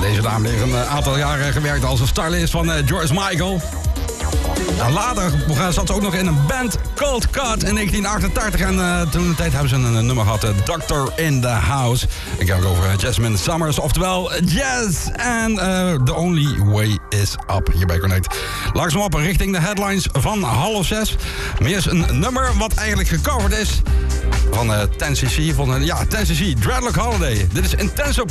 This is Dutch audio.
Deze dame heeft een aantal jaren gewerkt als een stylist van George Michael. En later zat ze ook nog in een band Cold Cut in 1988. En toen de tijd hebben ze een nummer gehad, Doctor in the House. Ik heb het over Jasmine Summers, oftewel Jazz. En The Only Way is Up, hier bij Connect. Langzaam op richting de headlines van 5:30. Maar eerst een nummer wat eigenlijk gecoverd is van 10cc. Van 10cc, Dreadlock Holiday. Dit is Intenso